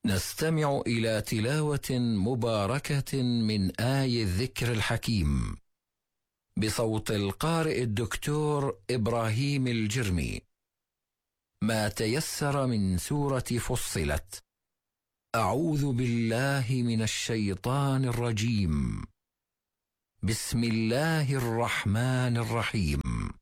نستمع إلى تلاوة مباركة من آي الذكر الحكيم بصوت القارئ الدكتور إبراهيم الجرمي. ما تيسر من سورة فصلت. أعوذ بالله من الشيطان الرجيم. بسم الله الرحمن الرحيم.